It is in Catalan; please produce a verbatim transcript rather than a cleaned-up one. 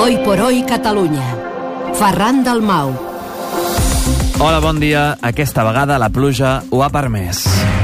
Hoy por hoy Catalunya. Ferran Dalmau. Hola, bon dia. Aquesta vegada la pluja ho ha permès.